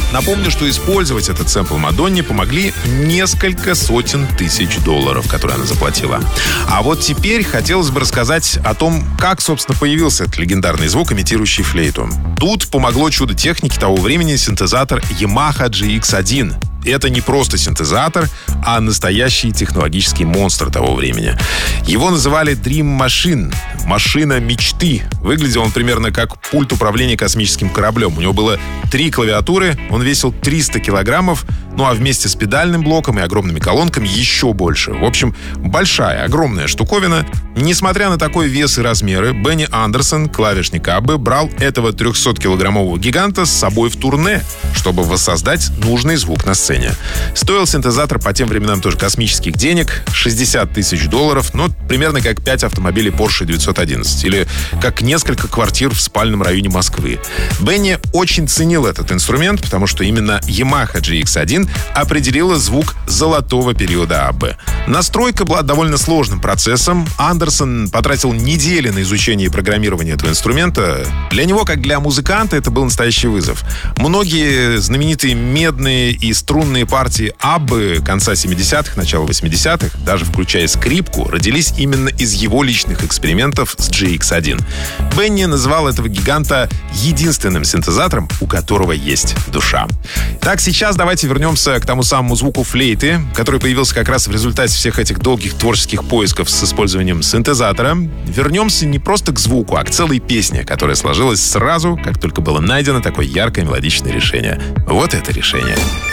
Напомню, что использовать этот сэмпл Мадонне помогли несколько сотен тысяч долларов, которые она заплатила. А вот теперь хотелось бы рассказать о том, как, собственно, появился этот легендарный звук, имитирующий флейту. Тут помогло чудо техники того времени — синтезатор Yamaha GX1. Это не просто синтезатор, а настоящий технологический монстр того времени. Его называли Dream Machine — машина мечты. Выглядел он примерно как пульт управления космическим кораблем. У него было 3 клавиатуры, он весил 300 килограммов, ну а вместе с педальным блоком и огромными колонками еще больше. В общем, большая, огромная штуковина. Несмотря на такой вес и размеры, Бенни Андерсон, клавишник Аббы, брал этого 300-килограммового гиганта с собой в турне, чтобы воссоздать нужный звук на сцене. Стоил синтезатор по тем временам тоже космических денег — 60 тысяч долларов, ну, примерно как 5 автомобилей Porsche 911 или как несколько квартир в спальном районе Москвы. Бенни очень ценил этот инструмент, потому что именно Yamaha GX1 определила звук золотого периода Аббы. Настройка была довольно сложным процессом. Андерсон потратил недели на изучение и программирование этого инструмента. Для него, как для музыканта, это был настоящий вызов. Многие знаменитые медные и струнные партии Аббы конца 70-х, начала 80-х, даже включая скрипку, родились именно из его личных экспериментов с GX1. Бенни называл этого гиганта единственным синтезатором, у которого есть душа. Так, сейчас давайте вернемся к тому самому звуку флейты, который появился как раз в результате всех этих долгих творческих поисков с использованием синтезатора. Вернемся не просто к звуку, а к целой песне, которая сложилась сразу, как только было найдено такое яркое мелодичное решение. Вот это решение.